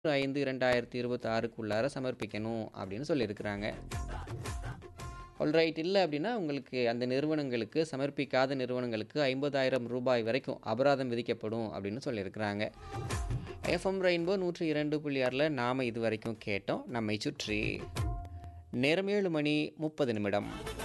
5/2026க்குள்ளார சமர்ப்பிக்கணும் அப்படின்னு சொல்லியிருக்கிறாங்க. ஆல்ரைட். இல்ல அப்படின்னா உங்களுக்கு அந்த நிறுவனங்களுக்கு சமர்ப்பிக்காத நிறுவனங்களுக்கு ரூ. 50,000 வரைக்கும் அபராதம் விதிக்கப்படும் அப்படின்னு சொல்லியிருக்கிறாங்க. எஃப்எம் ரெயின்போ 102.6ல நாம இதுவரைக்கும் கேட்டோம் நம்மை சுற்றி. நேரம் 7 மணி 30 நிமிடம்.